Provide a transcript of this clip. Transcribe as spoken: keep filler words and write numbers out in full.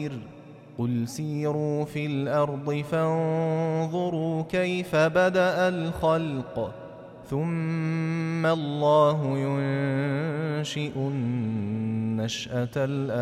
قل سيروا في الأرض فانظروا كيف بدأ الخلق ثم الله ينشئ النشأة الآخرة